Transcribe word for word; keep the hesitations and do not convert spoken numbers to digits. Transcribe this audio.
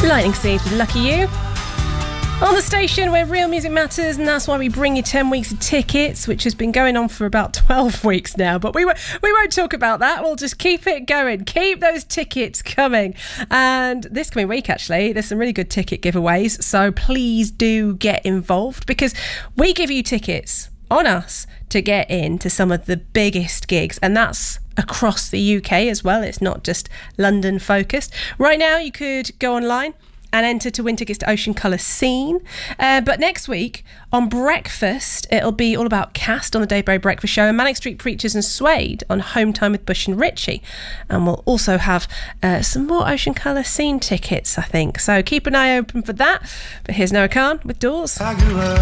Lightning Seeds with Lucky You. On the station where real music matters, and that's why we bring you ten weeks of tickets, which has been going on for about twelve weeks now. But we, w- we won't talk about that. We'll just keep it going. Keep those tickets coming. And this coming week, actually, there's some really good ticket giveaways. So please do get involved, because we give you tickets on us to get into some of the biggest gigs, and that's across the U K as well. It's not just London focused. Right now you could go online and enter to win tickets to Ocean Colour Scene. Uh, but next week on Breakfast, it'll be all about Cast on the Dave Berry Breakfast Show, and Manic Street Preachers and Suede on Home Time with Bush and Ritchie. And we'll also have uh, some more Ocean Colour Scene tickets, I think. So keep an eye open for that. But here's Noah Khan with Doors.